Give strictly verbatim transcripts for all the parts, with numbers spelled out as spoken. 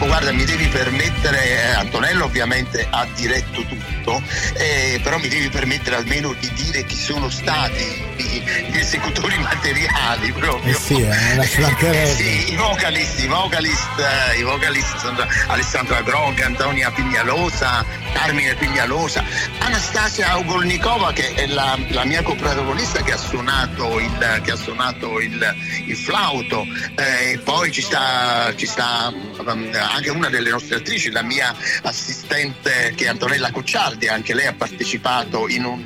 guarda, mi devi permettere, eh, Antonello ovviamente ha diretto tutto, eh, però mi devi permettere almeno di dire chi sono stati gli, gli esecutori materiali proprio. Eh sì, eh, la eh, sì, i vocalist, i vocalist, eh, i vocalist sono Alessandra Groga, Antonia Pignalosa, Carmine Pignalosa, Anastasia Ugolnikova, che è la, la mia coprotagonista, che ha suonato il, che ha suonato il, il flauto, eh, e poi ci sta, ci sta um, anche una delle nostre attrici, la mia assistente, che è Antonella Cocciardi, anche lei ha partecipato in un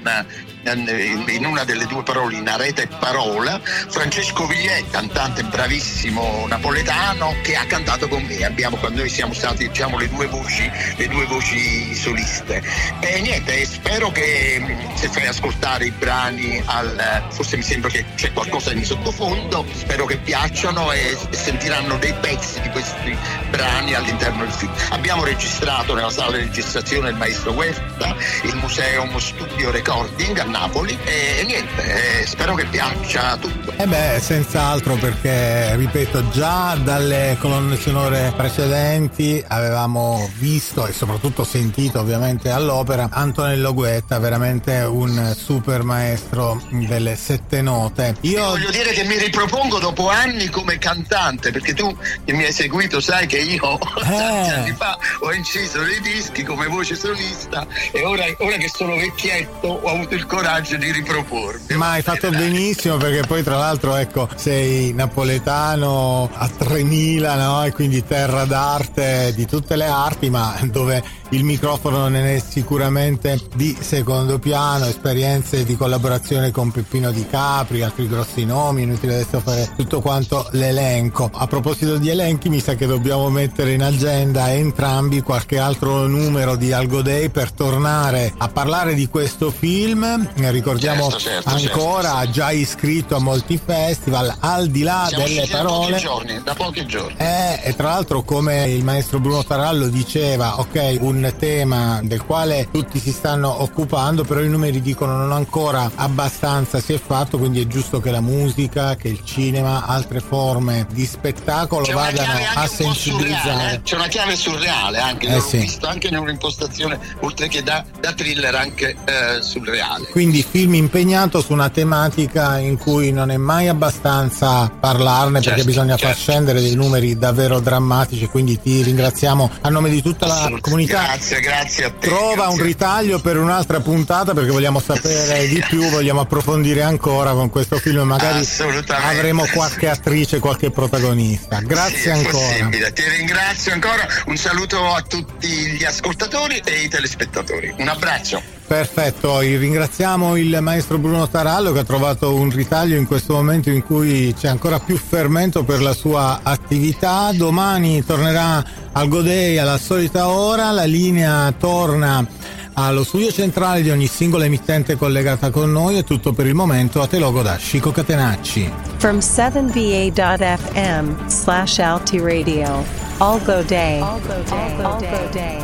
in una delle due parole, in Arete e Parola. Francesco Vigliè, cantante bravissimo napoletano, che ha cantato con me. Abbiamo, quando noi siamo stati, diciamo, le due voci, le due voci soliste. E niente, spero che, se fai ascoltare i brani al, forse mi sembra che c'è qualcosa in sottofondo, spero che piacciono e sentiranno dei pezzi di questi brani all'interno del film. Abbiamo registrato nella sala di registrazione il maestro Huerta, il Museum Studio Recording a Napoli, e, e niente, eh, spero che piaccia tutto. Eh beh, senz'altro, perché ripeto, già dalle colonne sonore precedenti avevamo visto e soprattutto sentito ovviamente all'opera Antonello Guetta, veramente un super maestro delle sette note. Io voglio dire che mi ripropongo dopo anni come cantante, perché tu che mi hai seguito sai che io eh. tanti anni fa ho inciso dei dischi come voce solista, e ora, ora che sono vecchietto ho avuto il coraggio di ripropormi. Ma hai fatto benissimo, perché poi tra l'altro, ecco, sei napoletano a tremila, no? E quindi terra d'arte di tutte le arti, ma dove il microfono non è sicuramente di secondo piano, esperienze di collaborazione con Peppino Di Capri, altri grossi nomi, inutile adesso fare tutto quanto l'elenco. A proposito di elenchi, mi sa che dobbiamo mettere in agenda entrambi qualche altro numero di Algo Day per tornare a parlare di questo film. Ricordiamo certo, certo, ancora, certo, sì. già iscritto a molti festival, al di là Siamo delle da parole. pochi giorni, da pochi giorni. Eh, e tra l'altro, come il maestro Bruno Tarallo diceva, ok, un tema del quale tutti si stanno occupando, però i numeri dicono non ancora abbastanza si è fatto, quindi è giusto che la musica, che il cinema, altre forme di spettacolo c'è vadano a sensibilizzare. Surreale, eh? C'è una chiave surreale anche, eh l'ho sì. visto anche in un'impostazione, oltre che da, da thriller, anche eh, surreale. Quindi film impegnato su una tematica in cui non è mai abbastanza parlarne, certo, perché bisogna certo. far scendere dei numeri davvero drammatici, quindi ti ringraziamo a nome di tutta la comunità. Grazie, grazie a te. Trova grazie. un ritaglio per un'altra puntata, perché vogliamo sapere sì. di più, vogliamo approfondire ancora con questo film, magari avremo qualche attrice, qualche protagonista. Grazie sì, ancora. Possibile. Ti ringrazio ancora, un saluto a tutti gli ascoltatori e i telespettatori. Un abbraccio. Perfetto, ringraziamo il maestro Bruno Tarallo, che ha trovato un ritaglio in questo momento in cui c'è ancora più fermento per la sua attività. Domani tornerà al Godei alla solita ora, la linea torna allo studio centrale di ogni singola emittente collegata con noi. È tutto per il momento, a te logo da Chico Catenacci. From seven V A dot F M slash Alti Radio, Algo Day, Algo Day, Algo Day.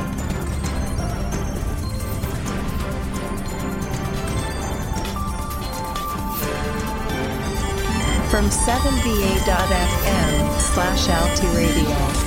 From seven V A dot F M slash Alti Radio.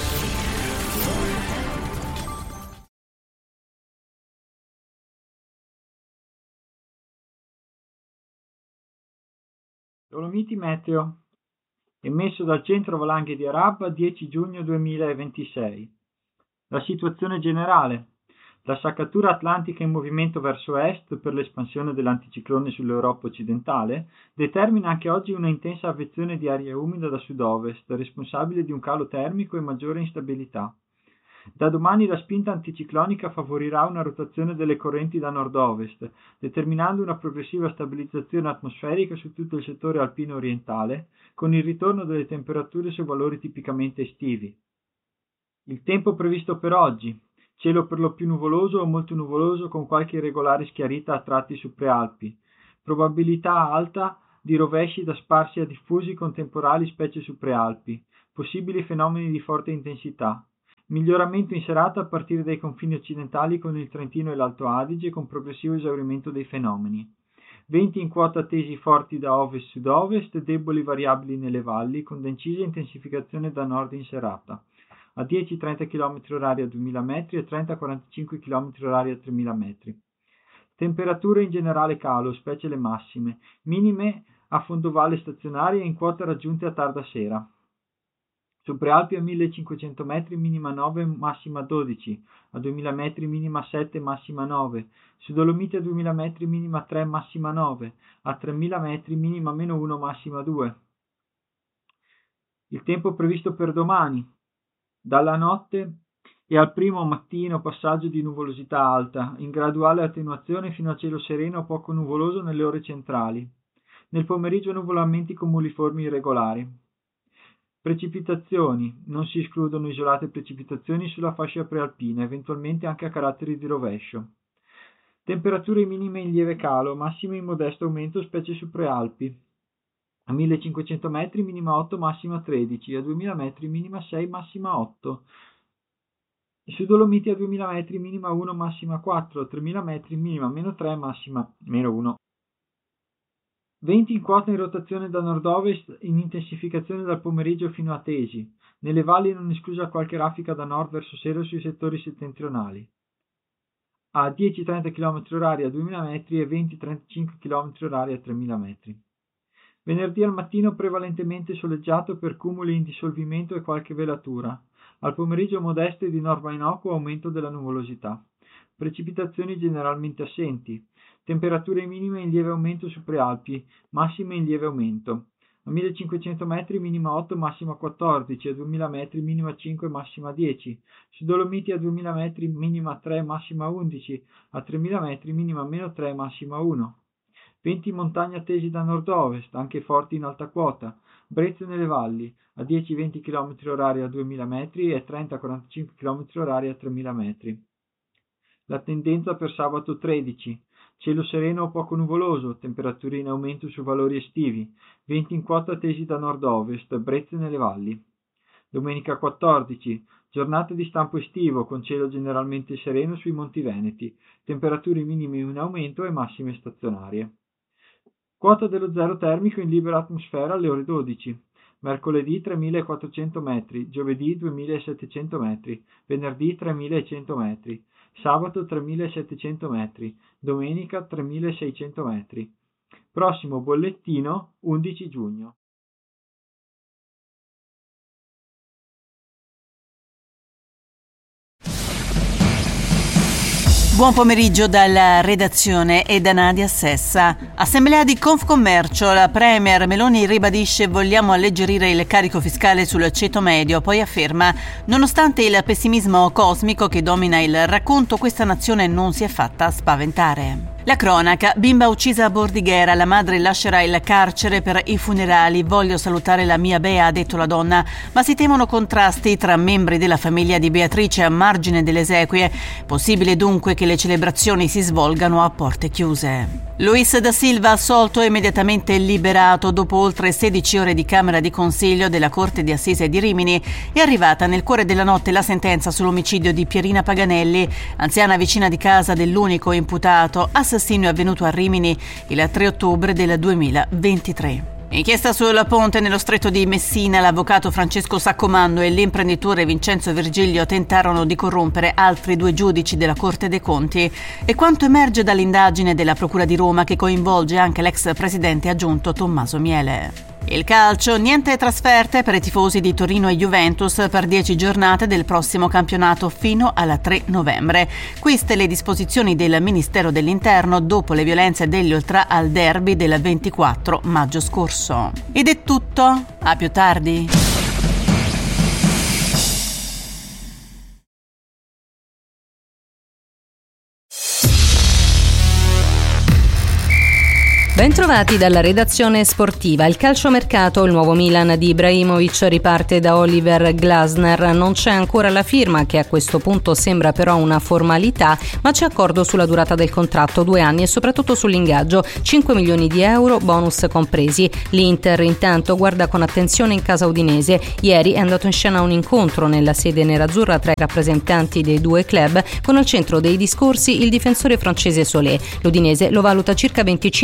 Dolomiti Meteo, emesso dal centro valanghe di Arabba dieci giugno duemilaventisei. La situazione generale. La saccatura atlantica in movimento verso est per l'espansione dell'anticiclone sull'Europa occidentale determina anche oggi una intensa avvezione di aria umida da sud-ovest, responsabile di un calo termico e maggiore instabilità. Da domani la spinta anticiclonica favorirà una rotazione delle correnti da nord-ovest, determinando una progressiva stabilizzazione atmosferica su tutto il settore alpino orientale, con il ritorno delle temperature su valori tipicamente estivi. Il tempo previsto per oggi: cielo per lo più nuvoloso o molto nuvoloso con qualche irregolare schiarita a tratti su prealpi, probabilità alta di rovesci da sparsi a diffusi con temporali specie su prealpi, possibili fenomeni di forte intensità. Miglioramento in serata a partire dai confini occidentali con il Trentino e l'Alto Adige, con progressivo esaurimento dei fenomeni. Venti in quota tesi forti da ovest-sud-ovest, deboli variabili nelle valli, con decisa intensificazione da nord in serata. a dieci trenta chilometri orari a duemila metri e trenta quarantacinque chilometri orari a tremila metri. Temperature in generale calo, specie le massime, minime a fondovalle stazionarie e in quota raggiunte a tarda sera. Su Prealpi a millecinquecento metri minima nove, massima dodici, a duemila metri minima sette, massima nove, su Dolomiti a duemila metri minima tre, massima nove, a tremila metri minima meno uno, massima due. Il tempo previsto per domani: dalla notte e al primo mattino passaggio di nuvolosità alta, in graduale attenuazione fino a cielo sereno o poco nuvoloso nelle ore centrali. Nel pomeriggio nuvolamenti cumuliformi irregolari. Precipitazioni: non si escludono isolate precipitazioni sulla fascia prealpina, eventualmente anche a caratteri di rovescio. Temperature minime in lieve calo, massime in modesto aumento, specie su Prealpi. A millecinquecento metri minima otto, massima tredici, a duemila metri minima sei, massima otto. Su Dolomiti a duemila metri minima uno, massima quattro, a tremila metri minima meno tre, massima meno uno. Venti in quota in rotazione da nord-ovest in intensificazione dal pomeriggio fino a Tesi. Nelle valli non esclusa qualche raffica da nord verso sera sui settori settentrionali. A dieci trenta chilometri orari a duemila metri e venti trentacinque chilometri orari a tremila metri. Venerdì al mattino prevalentemente soleggiato per cumuli in dissolvimento e qualche velatura. Al pomeriggio modesto e di norma innocuo aumento della nuvolosità. Precipitazioni generalmente assenti. Temperature minime in lieve aumento su Prealpi, massime in lieve aumento. A millecinquecento metri minima otto, massima quattordici, a duemila metri minima cinque, massima dieci. Su Dolomiti a duemila metri minima tre, massima undici, a tremila metri minima meno tre, massima uno. Venti in montagna tesi da nord-ovest, anche forti in alta quota. Brezze nelle valli, a dieci venti chilometri orari a duemila metri e trenta quarantacinque chilometri orari a tremila metri. La tendenza per sabato tredici. Cielo sereno o poco nuvoloso, temperature in aumento su valori estivi, venti in quota tesi da nord-ovest, brezze nelle valli. Domenica quattordici. Giornata di stampo estivo, con cielo generalmente sereno sui Monti Veneti, temperature minime in aumento e massime stazionarie. Quota dello zero termico in libera atmosfera alle ore dodici. Mercoledì tremilaquattrocento metri, giovedì duemilasettecento metri, venerdì tremilacento metri, sabato tremilasettecento metri, domenica tremilaseicento metri. Prossimo bollettino undici giugno. Buon pomeriggio dalla redazione e da Nadia Sessa. Assemblea di Confcommercio, la Premier Meloni ribadisce vogliamo alleggerire il carico fiscale sul ceto medio, poi afferma nonostante il pessimismo cosmico che domina il racconto questa nazione non si è fatta spaventare. La cronaca, bimba uccisa a Bordighera, la madre lascerà il carcere per i funerali, voglio salutare la mia Bea, ha detto la donna, ma si temono contrasti tra membri della famiglia di Beatrice a margine delle esequie, possibile dunque che le celebrazioni si svolgano a porte chiuse. Luis da Silva assolto e immediatamente liberato dopo oltre sedici ore di camera di consiglio della Corte di Assise di Rimini, è arrivata nel cuore della notte la sentenza sull'omicidio di Pierina Paganelli, anziana vicina di casa dell'unico imputato, assassinio avvenuto a Rimini il tre ottobre del duemilaventitré. Inchiesta sul ponte nello stretto di Messina, l'avvocato Francesco Saccomando e l'imprenditore Vincenzo Virgilio tentarono di corrompere altri due giudici della Corte dei Conti. E quanto emerge dall'indagine della Procura di Roma che coinvolge anche l'ex presidente aggiunto Tommaso Miele. Il calcio, niente trasferte per i tifosi di Torino e Juventus per dieci giornate del prossimo campionato fino al tre novembre. Queste le disposizioni del Ministero dell'Interno dopo le violenze degli Ultra al derby del ventiquattro maggio scorso. Ed è tutto, a più tardi. Bentrovati dalla redazione sportiva. Il calciomercato, il nuovo Milan di Ibrahimovic riparte da Oliver Glasner. Non c'è ancora la firma, che a questo punto sembra però una formalità, ma c'è accordo sulla durata del contratto, due anni, e soprattutto sull'ingaggio, cinque milioni di euro, bonus compresi. L'Inter intanto guarda con attenzione in casa udinese. Ieri è andato in scena un incontro nella sede nerazzurra tra i rappresentanti dei due club, con al centro dei discorsi il difensore francese Solé. L'Udinese lo valuta circa venticinque milioni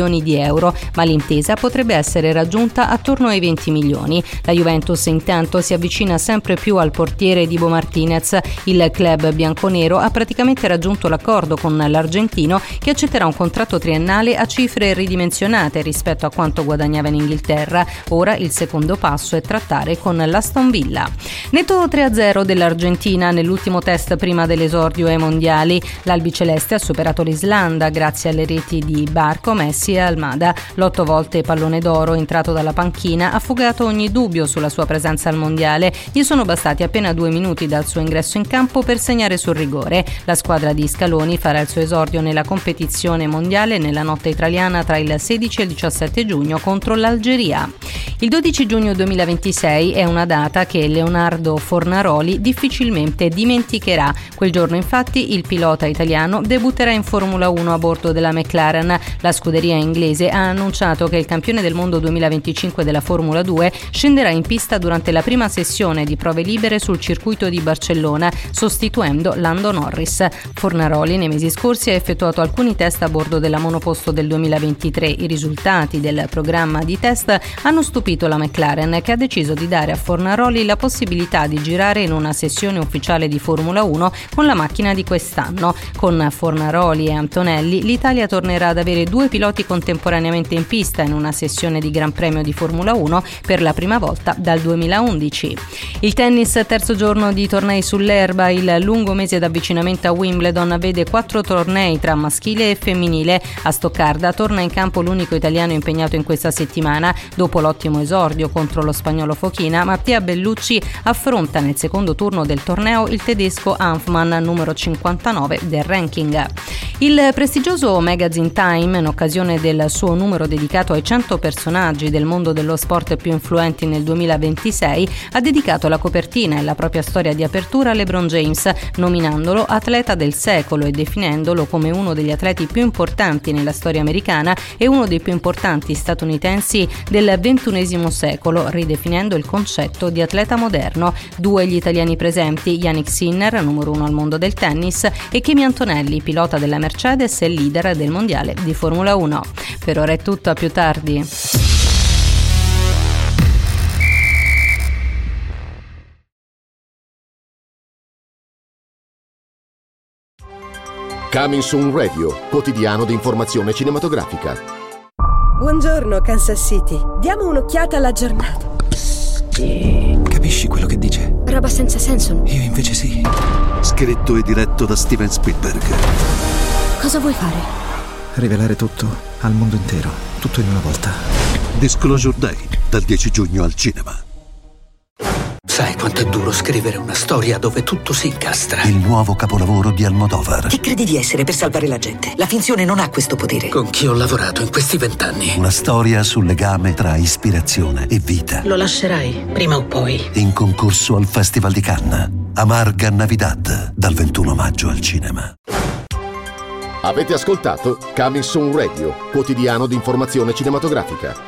milioni di euro, ma l'intesa potrebbe essere raggiunta attorno ai venti milioni. La Juventus intanto si avvicina sempre più al portiere Dibu Martinez. Il club bianconero ha praticamente raggiunto l'accordo con l'argentino, che accetterà un contratto triennale a cifre ridimensionate rispetto a quanto guadagnava in Inghilterra. Ora il secondo passo è trattare con l'Aston Villa. Netto tre a zero dell'Argentina nell'ultimo test prima dell'esordio ai mondiali. L'albiceleste ha superato l'Islanda grazie alle reti di Barco, Messi e Almada. L'otto volte pallone d'oro entrato dalla panchina ha fugato ogni dubbio sulla sua presenza al mondiale. Gli sono bastati appena due minuti dal suo ingresso in campo per segnare sul rigore. La squadra di Scaloni farà il suo esordio nella competizione mondiale nella notte italiana tra il sedici e il diciassette giugno contro l'Algeria. Il dodici giugno duemilaventisei è una data che Leonardo Fornaroli difficilmente dimenticherà. Quel giorno infatti il pilota italiano debutterà in Formula uno a bordo della McLaren. La scuderia inglese ha annunciato che il campione del mondo duemilaventicinque della Formula due scenderà in pista durante la prima sessione di prove libere sul circuito di Barcellona, sostituendo Lando Norris. Fornaroli nei mesi scorsi ha effettuato alcuni test a bordo della monoposto del duemilaventitré. I risultati del programma di test hanno stupito la McLaren, che ha deciso di dare a Fornaroli la possibilità di girare in una sessione ufficiale di Formula uno con la macchina di quest'anno. Con Fornaroli e Antonelli l'Italia tornerà ad avere due piloti contemporaneamente in pista in una sessione di Gran Premio di Formula uno per la prima volta dal duemilaundici. Il tennis, terzo giorno di tornei sull'erba. Il lungo mese d'avvicinamento a Wimbledon vede quattro tornei tra maschile e femminile. A Stoccarda torna in campo l'unico italiano impegnato in questa settimana. Dopo l'ottimo esordio contro lo spagnolo Fochina, Mattia Bellucci affronta nel secondo turno del torneo il tedesco Hanfmann, numero cinquantanove del ranking. Il prestigioso magazine Time, in occasione del suo numero dedicato ai cento personaggi del mondo dello sport più influenti nel duemilaventisei, ha dedicato la copertina e la propria storia di apertura a LeBron James, nominandolo atleta del secolo e definendolo come uno degli atleti più importanti nella storia americana e uno dei più importanti statunitensi del ventunesimo secolo, ridefinendo il concetto di atleta moderno. Due gli italiani presenti, Yannick Sinner, numero uno al mondo del tennis, e Kimi Antonelli, pilota della Mercedes e leader del mondiale di Formula uno. Per ora è tutto, a più tardi. Coming Soon Radio, quotidiano di informazione cinematografica. Buongiorno Kansas City, diamo un'occhiata alla giornata. Capisci quello che dice? Roba senza senso. Io invece sì. Scritto e diretto da Steven Spielberg. Cosa vuoi fare? Rivelare tutto al mondo intero, tutto in una volta. Disclosure Day, dal dieci giugno al cinema. Sai quanto è duro scrivere una storia dove tutto si incastra? Il nuovo capolavoro di Almodovar. Chi credi di essere per salvare la gente? La finzione non ha questo potere. Con chi ho lavorato in questi vent'anni? Una storia sul legame tra ispirazione e vita. Lo lascerai, prima o poi. In concorso al Festival di Cannes. Amarga Navidad, dal ventuno maggio al cinema. Avete ascoltato Coming Soon Radio, quotidiano di informazione cinematografica.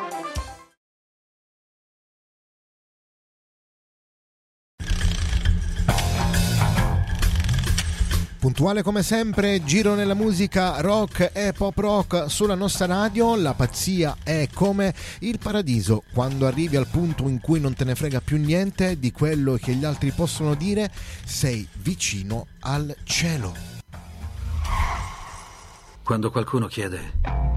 Puntuale come sempre, giro nella musica rock e pop rock sulla nostra radio. La pazzia è come il paradiso, quando arrivi al punto in cui non te ne frega più niente di quello che gli altri possono dire, sei vicino al cielo. Quando qualcuno chiede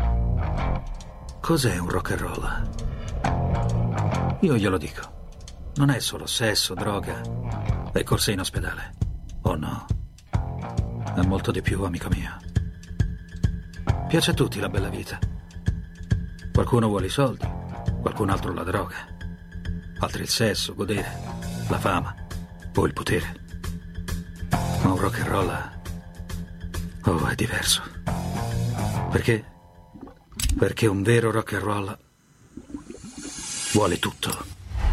cos'è un rock and roll, io glielo dico. Non è solo sesso, droga e corse in ospedale. Oh no. È molto di più, amico mio. Piace a tutti la bella vita. Qualcuno vuole i soldi, qualcun altro la droga, altri il sesso, godere, la fama o il potere. Ma un rock and roll, oh, è diverso. Perché? Perché un vero rock and roll vuole tutto.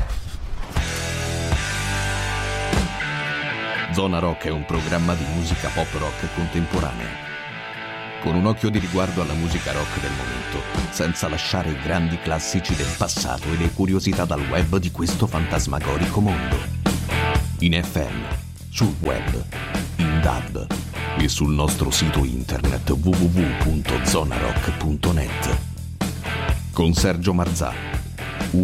Zona Rock è un programma di musica pop rock contemporanea, con un occhio di riguardo alla musica rock del momento, senza lasciare i grandi classici del passato e le curiosità dal web di questo fantasmagorico mondo. In F M, sul web, in D A B e sul nostro sito internet w w w punto zona rock punto net. con Sergio Marzà.